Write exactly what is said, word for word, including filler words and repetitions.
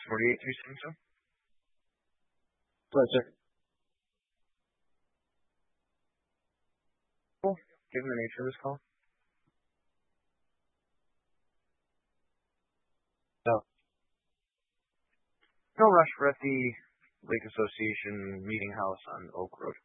forty-eight three seven two. Hello, sir. Cool. Given the nature of this call. No. No rush. We're at the Lake Association Meeting House on Oak Road.